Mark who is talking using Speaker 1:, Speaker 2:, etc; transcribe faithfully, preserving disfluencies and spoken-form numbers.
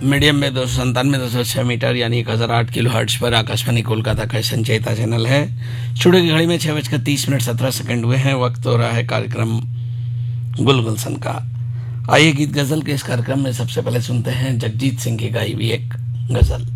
Speaker 1: Medium में दो सौ संतानवे दो सौ छः मीटर यानी एक हज़ार आठ किलो हर्ट्ज पर आकाशवाणी कोलकाता का संचेता चैनल है। स्टूडियो की घड़ी में छः बजकर तीस मिनट सत्रह सेकंड हुए हैं। वक्त हो रहा है कार्यक्रम गुल गुलशन का। आइए गीत गजल के इस कार्यक्रम में सबसे पहले सुनते हैं जगजीत सिंह की गाई हुई एक गजल।